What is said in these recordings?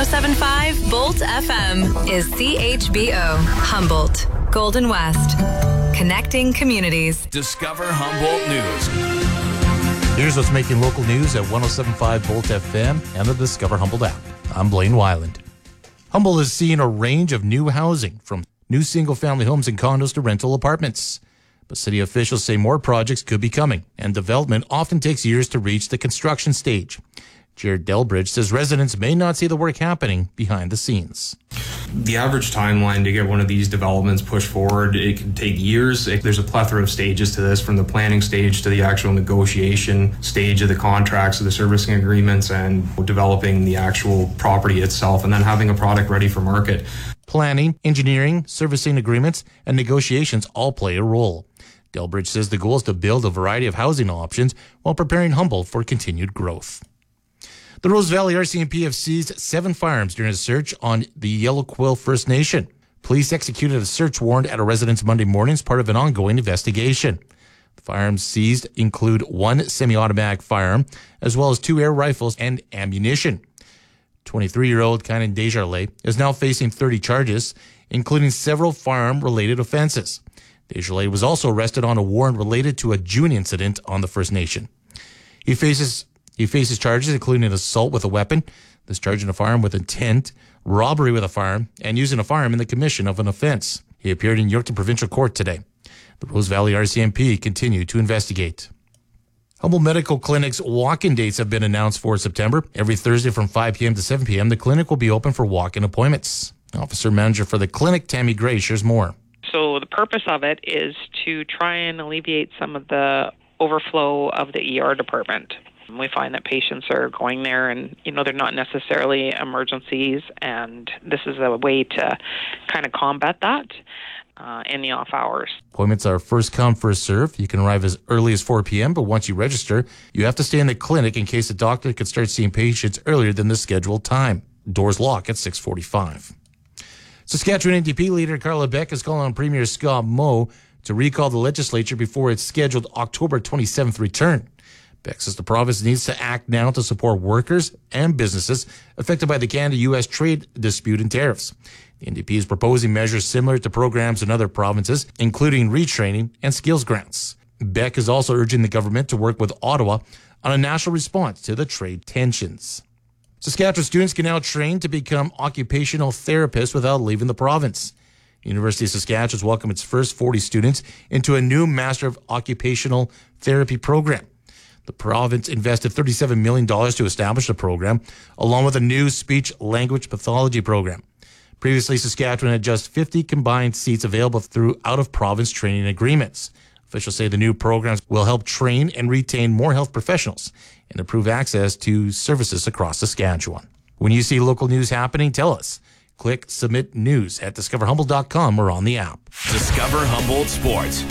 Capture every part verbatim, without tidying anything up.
oh seven point five Bolt F M is C H B O, Humboldt, Golden West. Connecting communities. Discover Humboldt News. Here's what's making local news at one oh seven point five Bolt F M and the Discover Humboldt app. I'm Blaine Weiland. Humboldt is seeing a range of new housing, from new single-family homes and condos to rental apartments. But city officials say more projects could be coming, and development often takes years to reach the construction stage. Jared Delbridge says residents may not see the work happening behind the scenes. The average timeline to get one of these developments pushed forward, it can take years. There's a plethora of stages to this, from the planning stage to the actual negotiation stage of the contracts, of the servicing agreements, and developing the actual property itself, and then having a product ready for market. Planning, engineering, servicing agreements, and negotiations all play a role. Delbridge says the goal is to build a variety of housing options while preparing Humboldt for continued growth. The Rose Valley R C M P have seized seven firearms during a search on the Yellow Quill First Nation. Police executed a search warrant at a residence Monday morning as part of an ongoing investigation. The firearms seized include one semi-automatic firearm, as well as two air rifles and ammunition. twenty-three-year-old Kynan Desjardins is now facing thirty charges, including several firearm-related offenses. Desjardins was also arrested on a warrant related to a June incident on the First Nation. He faces He faces charges including assault with a weapon, discharging a firearm with intent, robbery with a firearm, and using a firearm in the commission of an offense. He appeared in Yorkton Provincial Court today. The Rose Valley R C M P continue to investigate. Humboldt Medical Clinic's walk-in dates have been announced for September. Every Thursday from five p.m. to seven p.m., the clinic will be open for walk-in appointments. Officer Manager for the clinic, Tammy Gray, shares more. So the purpose of it is to try and alleviate some of the overflow of the E R department. We find that patients are going there and, you know, they're not necessarily emergencies, and this is a way to kind of combat that uh, in the off hours. Appointments are first come, first serve. You can arrive as early as four p.m., but once you register, you have to stay in the clinic in case the doctor could start seeing patients earlier than the scheduled time. Doors lock at six forty-five. Saskatchewan N D P leader Carla Beck is calling on Premier Scott Moe to recall the legislature before its scheduled October twenty-seventh return. Beck says the province needs to act now to support workers and businesses affected by the Canada-U S trade dispute and tariffs. The N D P is proposing measures similar to programs in other provinces, including retraining and skills grants. Beck is also urging the government to work with Ottawa on a national response to the trade tensions. Saskatchewan students can now train to become occupational therapists without leaving the province. University of Saskatchewan has welcomed its first forty students into a new Master of Occupational Therapy program. The province invested thirty-seven million dollars to establish the program, along with a new speech-language pathology program. Previously, Saskatchewan had just fifty combined seats available through out-of-province training agreements. Officials say the new programs will help train and retain more health professionals and improve access to services across Saskatchewan. When you see local news happening, tell us. Click Submit News at discover humboldt dot com or on the app. Discover Humboldt Sports.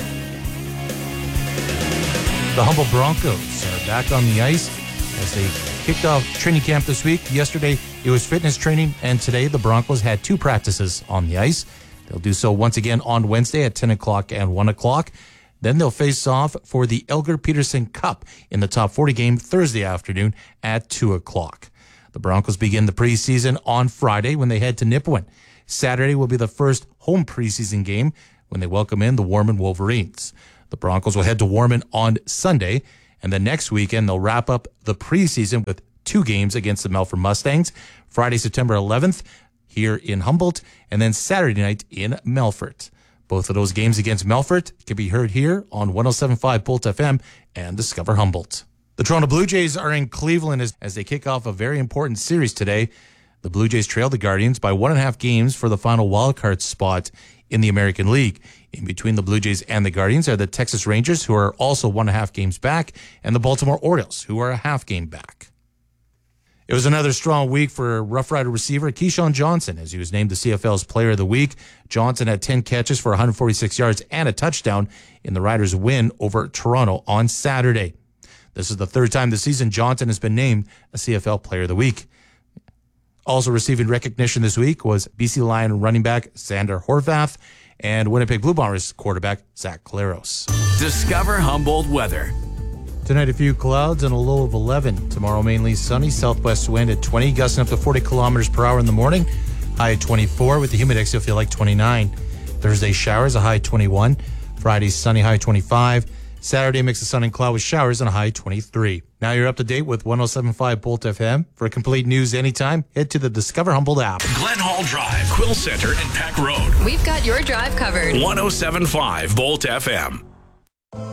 The Humboldt Broncos are back on the ice as they kicked off training camp this week. Yesterday, it was fitness training, and today the Broncos had two practices on the ice. They'll do so once again on Wednesday at ten o'clock and one o'clock. Then they'll face off for the Elgar Peterson Cup in the top forty game Thursday afternoon at two o'clock. The Broncos begin the preseason on Friday when they head to Nipawin. Saturday will be the first home preseason game when they welcome in the Warman Wolverines. The Broncos will head to Warman on Sunday, and then next weekend they'll wrap up the preseason with two games against the Melfort Mustangs, Friday, September eleventh, here in Humboldt, and then Saturday night in Melfort. Both of those games against Melfort can be heard here on one oh seven point five Bolt F M and Discover Humboldt. The Toronto Blue Jays are in Cleveland as, as they kick off a very important series today. The Blue Jays trail the Guardians by one and a half games for the final wildcard spot in the American League. In between the Blue Jays and the Guardians are the Texas Rangers, who are also one and a half games back, and the Baltimore Orioles, who are a half game back. It was another strong week for Rough Rider receiver Keyshawn Johnson, as he was named the C F L's Player of the Week. Johnson had ten catches for one hundred forty-six yards and a touchdown in the Riders' win over Toronto on Saturday. This is the third time this season Johnson has been named a C F L Player of the Week. Also receiving recognition this week was B C Lion running back Xander Horvath and Winnipeg Blue Bombers quarterback Zach Claros. Discover Humboldt weather. Tonight, a few clouds and a low of eleven. Tomorrow, mainly sunny, southwest wind at twenty, gusting up to forty kilometers per hour in the morning. High at twenty-four. With the humidex, you'll feel like twenty-nine. Thursday, showers, a high twenty-one. Friday, sunny, high twenty-five. Saturday, mix of sun and cloud with showers and a high twenty-three. Now you're up to date with one oh seven point five Bolt F M. For complete news anytime, head to the Discover Humboldt app. Glen Hall Drive, Quill Center, and Pack Road. We've got your drive covered. one oh seven point five Bolt F M.